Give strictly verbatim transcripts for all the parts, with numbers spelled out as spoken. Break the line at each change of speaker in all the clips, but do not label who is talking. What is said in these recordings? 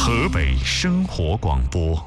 河北生活广播。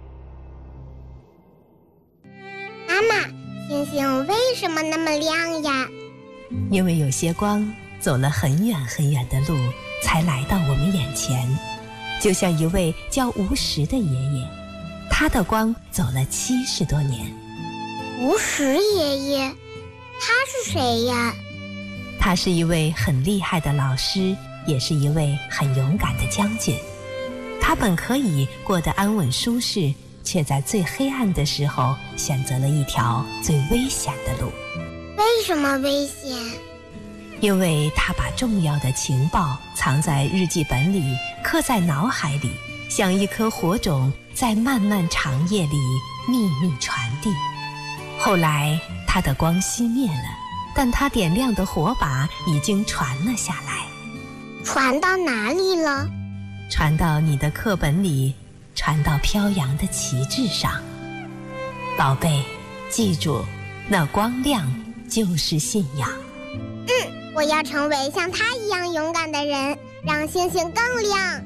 妈妈，星星为什么那么亮呀？
因为有些光走了很远很远的路，才来到我们眼前。就像一位叫吴石的爷爷，他的光走了七十多年。
吴石爷爷，他是谁呀？
他是一位很厉害的老师，也是一位很勇敢的将军。他本可以过得安稳舒适，却在最黑暗的时候选择了一条最危险的路。
为什么危险？
因为他把重要的情报藏在日记本里，刻在脑海里，像一颗火种，在漫漫长夜里秘密传递。后来他的光熄灭了，但他点亮的火把已经传了下来。
传到哪里了？
传到你的课本里，传到飘扬的旗帜上。宝贝，记住，那光亮就是信仰。
嗯，我要成为像他一样勇敢的人，让星星更亮。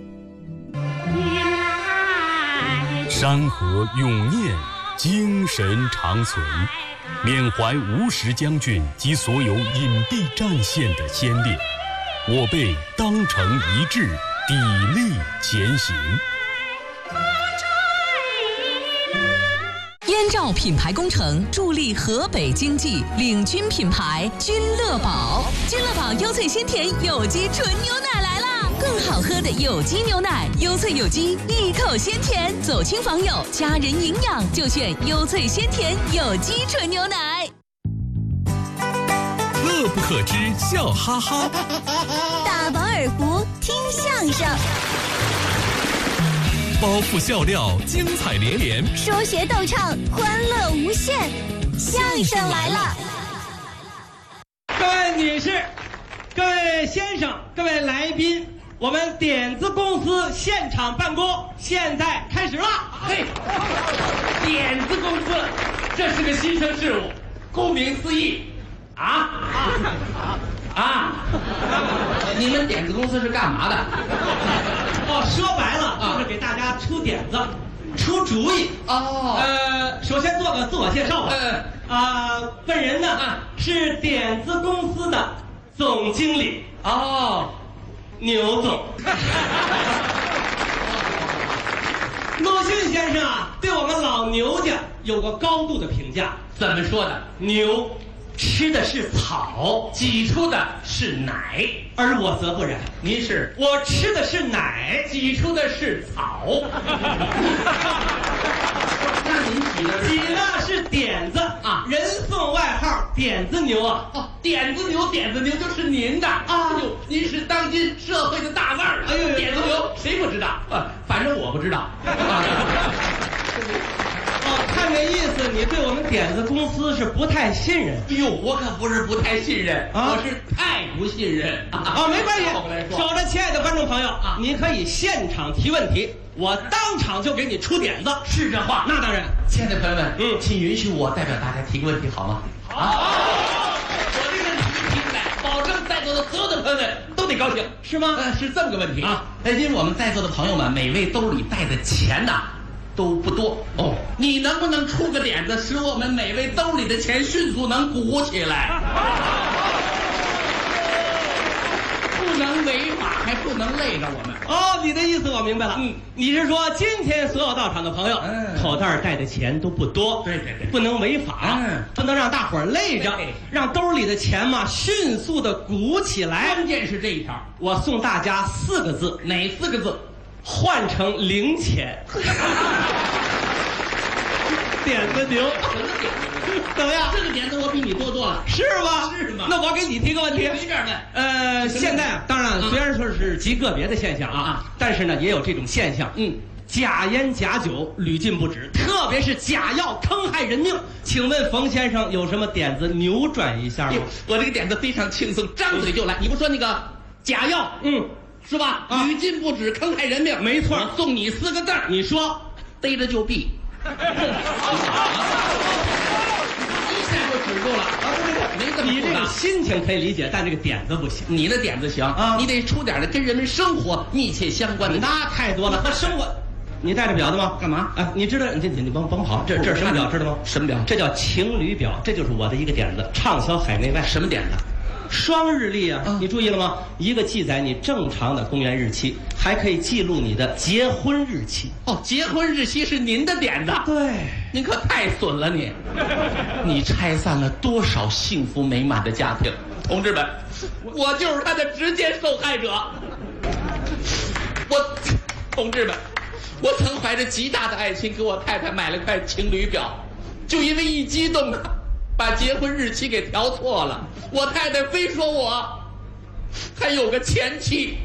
山河永念，精神长存，缅怀吴石将军及所有隐蔽战线的先烈，我辈当成一致，砥砺前行。
燕赵品牌工程助力河北经济，领军品牌君乐宝。君乐宝优萃鲜甜有机纯牛奶来啦！更好喝的有机牛奶，优萃有机，一口鲜甜。走亲访友，家人营养就选优萃鲜甜有机纯牛奶。
乐不可支，笑哈哈。
大饱耳福，听相声。
包袱笑料，精彩连连；
说学逗唱，欢乐无限。相声来了！
各位女士、各位先生、各位来宾，我们点子公司现场办公现在开始了。
嘿，点子公司，这是个新生事物。顾名思义，啊啊啊！你们点子公司是干嘛的？
哦，说白了就是给大家出点子、出主意。
哦，
呃，首先做个自我介绍吧。
嗯
啊，本人呢是点子公司的总经理。
哦，
牛总。鲁迅先生啊，对我们老牛家有过高度的评价。
怎么说的？
牛吃的是草，
挤出的是奶，
而我则不然。
您是？
我吃的是奶，
挤出的是草。那您挤的是？
挤的是点子
啊！
人送外号点子牛啊！
哦，点子牛，点子牛就是您的啊！哎呦，您是当今社会的大腕儿。
哎呦，
点子牛谁不知道？啊，反正我不知道。
哦，看这意思，你对我们点子公司是不太信任。
哎呦，我可不是不太信任，啊、我是太不信任。
啊，没关系。守着，亲爱的观众朋友啊，你可以现场提问题，我当场就给你出点子。
是这话？
那当然。
亲爱的朋友们，
嗯，
请允许我代表大家提个问题，好吗？
好。
啊、我这个问题提出来，保证在座的所有的朋友们都得高兴，
是吗？
呃，是这么个问题
啊。
呃，因为我们在座的朋友们，每位兜里带的钱呐、啊。都不多哦，你能不能出个点子，使我们每位兜里的钱迅速能鼓起来？不能违法，还不能累着我们。
哦，你的意思我明白了。嗯，你是说今天所有到场的朋友，嗯，口袋带的钱都不多，
对对对，
不能违法，嗯，不能让大伙儿累着，让兜里的钱嘛迅速的鼓起来。
关键是这一条，
我送大家四个字，
哪四个字？
换成零钱。点子牛，怎么样？
这个点子我比你多多了，
是吗？
是吗？
那我给你提个问题，
随便问。
呃，现在当然虽然说是极个别的现象啊，但是呢也有这种现象。嗯，假烟假酒屡禁不止，特别是假药坑害人命。请问冯先生有什么点子扭转一下吗？
我这个点子非常轻松，张嘴就来。你不说那个假药，嗯。是吧？啊、屡禁不止，坑害人命。
没错，
我送你四个字，
你说，
逮着就毙。一下就止住了啊！对对对，没这么
你这个心情可以理解，但这个点子不行。
你的点子行
啊，
你得出点的跟人们生活密切相关的。
那太多了，和生活。你带着表的吗？
干嘛？
啊，你知道？你你你甭甭跑，这这是什么表？知道吗？
什么表？
这叫情侣表，这就是我的一个点子，畅销海内外。
什么点子？
双日历啊，
嗯、
你注意了吗？一个记载你正常的公元日期，还可以记录你的结婚日期。
哦，结婚日期是您的点子？
对，
您可太损了你！你拆散了多少幸福美满的家庭，同志们，我就是他的直接受害者。我，同志们，我曾怀着极大的爱心给我太太买了块情侣表，就因为一激动啊，把结婚日期给调错了。我太太非说我还有个前妻，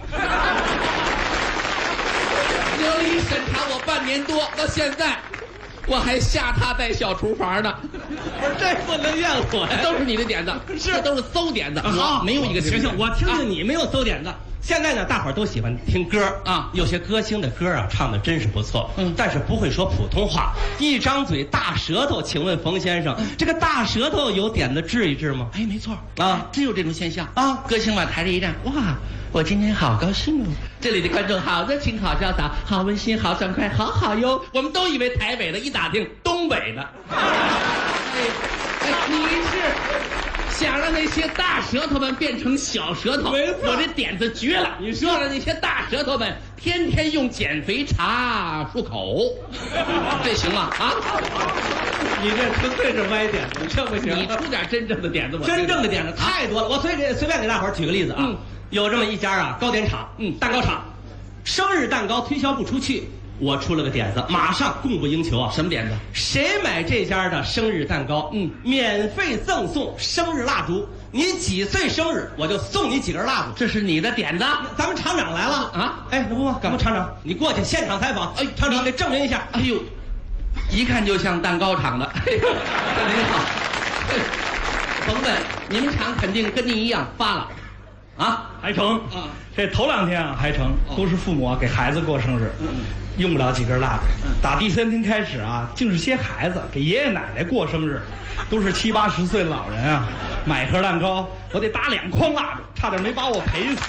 隔离审查我半年多，到现在我还吓她带小厨房呢。
不是，这不能怨我呀，
都是你的点子，是都是馊点子。
好，
没有一个
行行，我听听你没有馊点子。现在呢，大伙儿都喜欢听歌
啊，
有些歌星的歌啊，唱的真是不错，
嗯，
但是不会说普通话，一张嘴大舌头。请问冯先生，这个大舌头有点子治一治吗？
哎，没错
啊，
真有这种现象
啊。
歌星往台上一站，哇，我今天好高兴哦！这里的观众好热情，好潇洒，好温馨，好爽快，好好哟！我们都以为台北的，一打听东北的。哎哎，你是想让那些大舌头们变成小舌头？
没错，
我这点子绝了！你说让那些大舌头们天天用减肥茶漱口，这行吗？啊？
你这纯粹是歪点子，这不行。
你出点真正的点子吧。
真正的点子太多了，我随给随便给大伙儿举个例子啊。嗯，有这么一家啊糕点厂，嗯，蛋糕厂，生日蛋糕推销不出去，我出了个点子，马上供不应求啊！
什么点子？
谁买这家的生日蛋糕，嗯，免费赠送生日蜡烛。你几岁生日，我就送你几根蜡烛。
这是你的点子。
咱们厂长来了
啊！
哎，不不，干嘛？厂长，你过去现场采访。哎，厂长，给证明一下。
哎呦，一看就像蛋糕厂的。哎呦，您好，朋友们，你们厂肯定跟您一样发了，啊？
还成啊！这头两天啊还成，都是父母给孩子过生日，用不了几根蜡烛。打第三天开始啊，竟是些孩子给爷爷奶奶过生日，都是七八十岁的老人啊，买盒蛋糕，我得打两筐蜡烛，差点没把我赔死。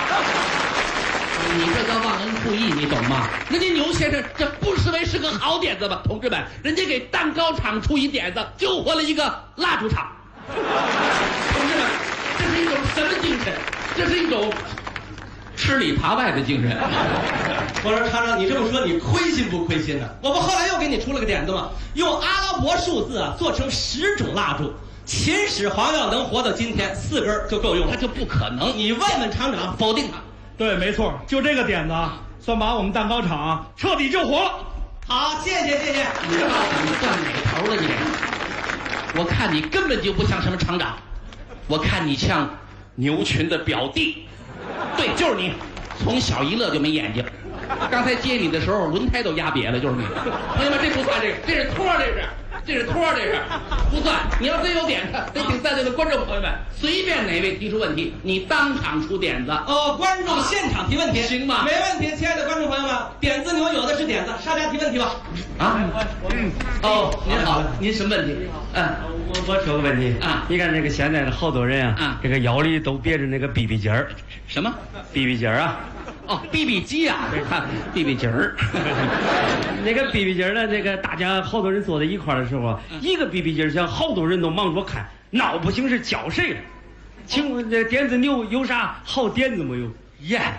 你这叫忘恩负义，你懂吗？人家牛先生这不失为是个好点子吧？同志们，人家给蛋糕厂出一点子，救活了一个蜡烛厂。同志们，这是一种什么精神？这是一种吃里扒外的精神。
我说厂长，你这么说，你亏心不亏心呢？我不后来又给你出了个点子吗？用阿拉伯数字啊做成十种蜡烛，秦始皇要能活到今天，四根就够用了。
他就不可能。
你问问厂长，否定他。
对，没错，就这个点子啊，算把我们蛋糕厂彻底救活了。
好，谢谢谢谢。
你到底算哪头了你？我看你根本就不像什么厂长，我看你像牛群的表弟。对，就是你，从小一乐就没眼睛。刚才接你的时候，轮胎都压瘪了，就是你。朋友们，这不算这个，这是托，这是。这是托，这是不算。你要真有点子，得请在座的观众朋友们，随便哪位提出问题，你当场出点子。
哦，观众现场提问题，
行吗？
没问题，亲爱的观众朋友们，点子牛有的是点子，大家提问题吧。
啊，嗯，哦，您好，您什么问题？嗯，
我我说个问题啊，你看这个现在的好多人啊，啊这个腰里都别着那个 B B 筋儿，
什么
B B 筋儿啊？
哦 ，B B 机啊，这看 B B 筋儿。
那个 B B 筋儿呢，这个大家好多人坐在一块儿的时候啊，嗯、一个 B B 筋儿上好多人都忙着看，闹不清是叫谁了。请问这点子牛有啥好点子没有？
耶、yeah, ，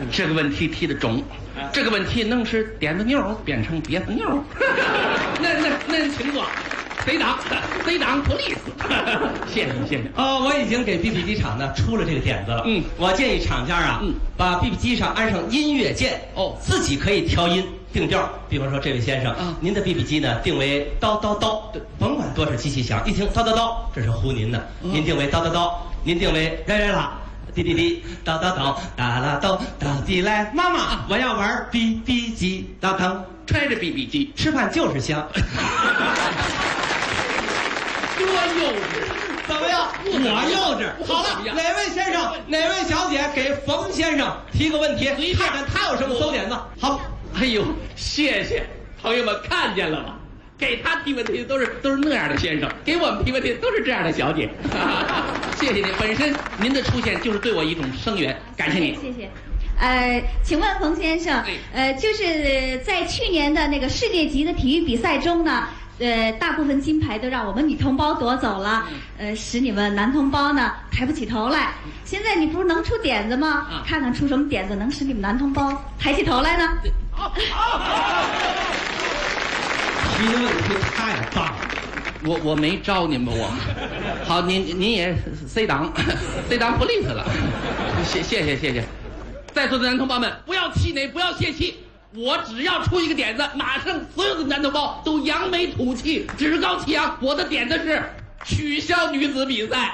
这个问题提得中，这个问题能使点子牛变成别子牛。那那那请坐。贼党，贼党 police， 谢谢谢谢。
哦，我已经给 B B 机厂呢出了这个点子了。嗯，我建议厂家啊，嗯，把 B B 机上安上音乐键，哦，自己可以调音定调。比方说，这位先生，啊，您的 B B 机呢定为叨叨叨，甭管多少机器响，一听叨叨叨，这是唬您的。嗯、您定为叨叨叨，您定为来来啦，滴滴滴，叨叨叨，哒啦叨，到底来，妈妈，啊、我要玩 B B 机，当当，
揣着 B B 机
吃饭就是香。
多幼稚，
怎么样？我幼稚。好了，哪位先生、哪位小姐给冯先生提个问题，看看他有什么馊点子。好，
哎呦，谢谢朋友们看见了吗？ 给他提问题都是都是那样的先生，给我们提问题都是这样的小姐。谢谢您，本身您的出现就是对我一种声援，感谢您。
谢谢。呃，请问冯先生，呃，就是在去年的那个世界级的体育比赛中呢，呃，大部分金牌都让我们女同胞夺走了，呃，使你们男同胞呢抬不起头来。现在你不是能出点子吗？啊、看看出什么点子能使你们男同胞抬起头来呢？
好，好，提的问题太棒了，
我我没招你们我，好，您您也 C 档 ，C 档 police 了，谢谢谢谢谢。在座的男同胞们，不要气馁，不要泄气。我只要出一个点子，马上所有的男同胞都扬眉吐气，趾高气扬。我的点子是取消女子比赛。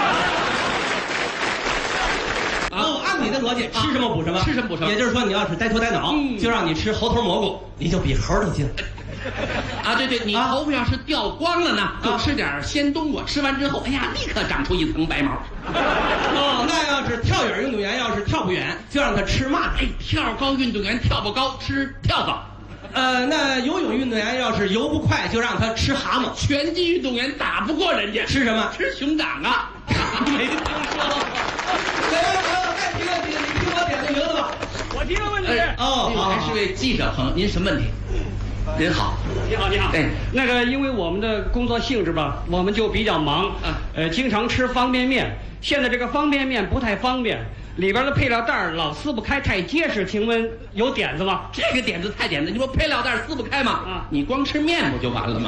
哦，按你的逻辑，吃什么补什么，
吃什么补什么。
也就是说，你要是呆头呆脑，嗯、就让你吃猴头蘑菇，你就比猴都精。
啊，对对，你头发要是掉光了呢，啊、就吃点鲜冬瓜，吃完之后，哎呀，立刻长出一层白毛。
哦，那要是跳远运动员要是跳不远，就让他吃蚂蚱。
哎，跳高运动员跳不高，吃跳蚤。
呃，那游泳运动员要是游不快，就让他吃蛤蟆。
拳击运动员打不过人家，
吃什么？
吃熊掌啊！
没听说。来来来，再提问题，你听我点的名字吧。
我提个问题。
哎、哦，好，还是位记者朋友，您什么问题？您好，
你好，你好。
哎，
那个，因为我们的工作性质吧，我们就比较忙啊，呃，经常吃方便面。现在这个方便面不太方便，里边的配料袋老撕不开，太结实。请问有点子吗？
这个点子太简单，你说配料袋撕不开吗？啊，你光吃面不就完了吗？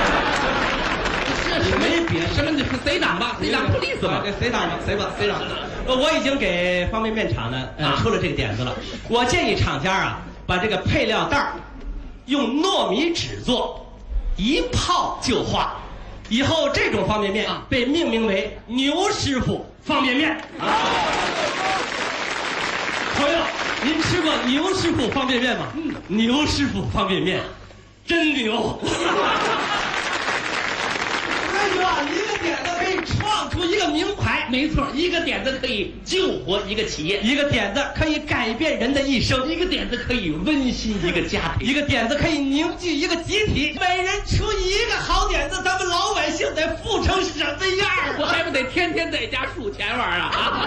这是没别什么，你是谁党吧？谁党 police 吧？
谁党吧？谁吧？谁党？呃，我已经给方便面厂呢，呃，出了这个点子了。我建议厂家啊，把这个配料袋用糯米纸做，一泡就化。以后这种方便面被命名为牛师傅方便面。朋友，您吃过牛师傅方便面吗？嗯，牛师傅方便面真牛。哎呀，一个点子可以创出一个名牌。
没错，一个点子可以救活一个企业，
一个点子可以改变人的一生，
一个点子可以温馨一个家庭，
一个点子可以凝聚一个集体。每人出一个好点子，咱们老百姓得富成什么样？
我还不得天天在家数钱玩啊！